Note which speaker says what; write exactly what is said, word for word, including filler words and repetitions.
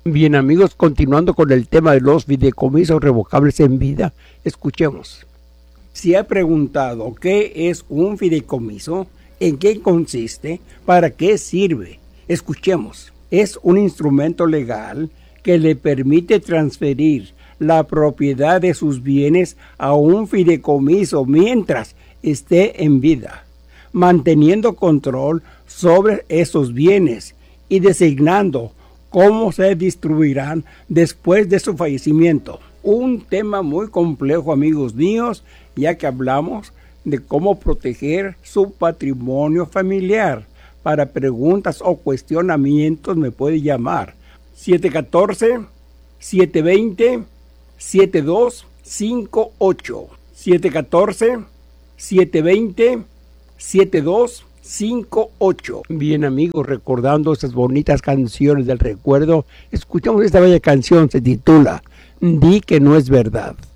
Speaker 1: Bien amigos, continuando con el tema de los fideicomisos revocables en vida, escuchemos. ¿Se ha preguntado qué es un fideicomiso? ¿En qué consiste? ¿Para qué sirve? Escuchemos. Es un instrumento legal que le permite transferir la propiedad de sus bienes a un fideicomiso mientras esté en vida, manteniendo control sobre esos bienes y designando cómo se distribuirán después de su fallecimiento. Un tema muy complejo, amigos míos, ya que hablamos de cómo proteger su patrimonio familiar. Para preguntas o cuestionamientos me puede llamar siete uno cuatro, siete dos cero, siete dos cinco ocho. siete uno cuatro, siete dos cero, siete dos cinco ocho. Bien amigos, recordando esas bonitas canciones del recuerdo, escuchamos esta bella canción, se titula Di que no es verdad.